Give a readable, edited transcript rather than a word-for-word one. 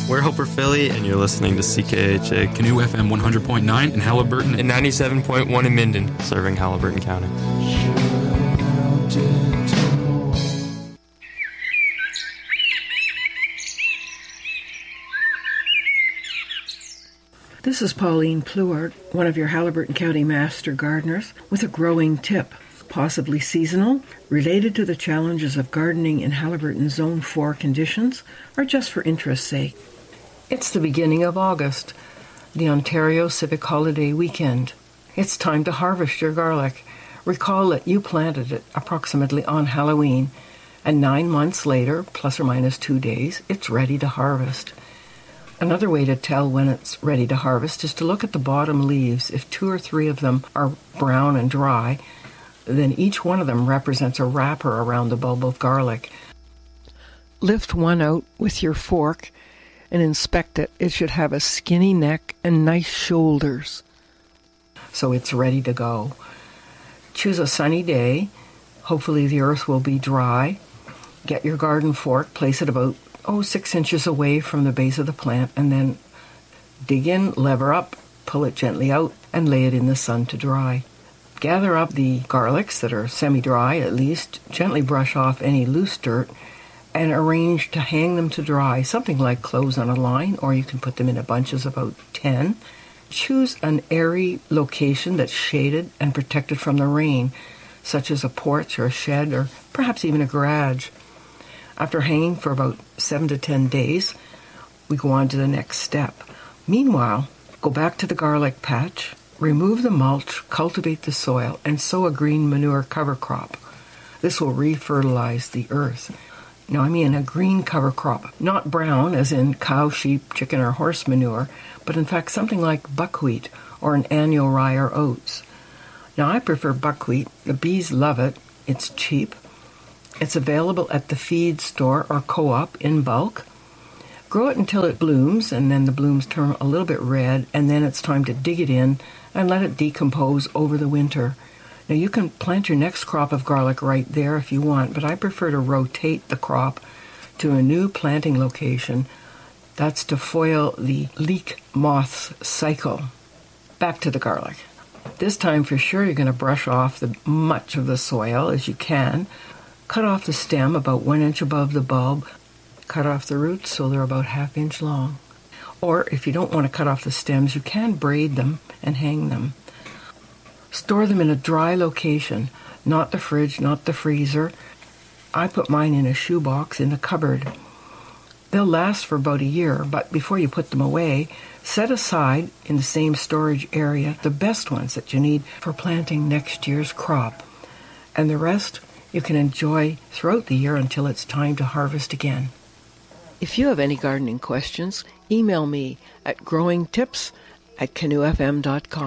We're Hoper Philly, and you're listening to CKHA Canoe FM 100.9 in Haliburton and 97.1 in Minden, serving Haliburton County. This is Pauline Pluart, one of your Haliburton County Master Gardeners, with a growing tip, possibly seasonal, related to the challenges of gardening in Haliburton Zone 4 conditions, or just for interest's sake. It's the beginning of August, the Ontario Civic Holiday weekend. It's time to harvest your garlic. Recall that you planted it approximately on Halloween, and 9 months later, plus or minus 2 days, it's ready to harvest. Another way to tell when it's ready to harvest is to look at the bottom leaves. If 2 or 3 of them are brown and dry, then each one of them represents a wrapper around the bulb of garlic. Lift one out with your fork and inspect it. It should have a skinny neck and nice shoulders. So it's ready to go. Choose a sunny day. Hopefully the earth will be dry. Get your garden fork, place it about 6 inches away from the base of the plant, and then dig in, lever up, pull it gently out, and lay it in the sun to dry. Gather up the garlics that are semi-dry at least, gently brush off any loose dirt, and arrange to hang them to dry, something like clothes on a line, or you can put them in bunches of about 10. Choose an airy location that's shaded and protected from the rain, such as a porch or a shed or perhaps even a garage. After hanging for about 7 to 10 days, we go on to the next step. Meanwhile, go back to the garlic patch, remove the mulch, cultivate the soil, and sow a green manure cover crop. This will refertilize the earth. Now, I mean a green cover crop, not brown as in cow, sheep, chicken, or horse manure, but in fact something like buckwheat or an annual rye or oats. Now, I prefer buckwheat. The bees love it. It's cheap. It's available at the feed store or co-op in bulk. Grow it until it blooms, and then the blooms turn a little bit red, and then it's time to dig it in and let it decompose over the winter. Now, you can plant your next crop of garlic right there if you want, but I prefer to rotate the crop to a new planting location. That's to foil the leek moth's cycle. Back to the garlic. This time, for sure, you're going to brush off much of the soil as you can. Cut off the stem about 1 inch above the bulb. Cut off the roots so they're about 1/2 inch long. Or if you don't want to cut off the stems, you can braid them and hang them. Store them in a dry location, not the fridge, not the freezer. I put mine in a shoebox in a cupboard. They'll last for about a year, but before you put them away, set aside in the same storage area the best ones that you need for planting next year's crop. And the rest you can enjoy throughout the year until it's time to harvest again. If you have any gardening questions, email me at growingtips@canoefm.com.